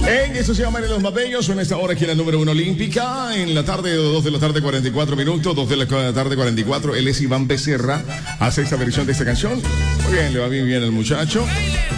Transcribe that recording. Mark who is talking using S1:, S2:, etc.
S1: Eso se llama Los Más Bellos. Suena esta hora aquí en la número 1 olímpica. En la tarde, 2 de la tarde, 44 minutos. 2 de la tarde, 44. Él es Iván Becerra. Hace esta versión de esta canción. Muy bien, le va bien al muchacho.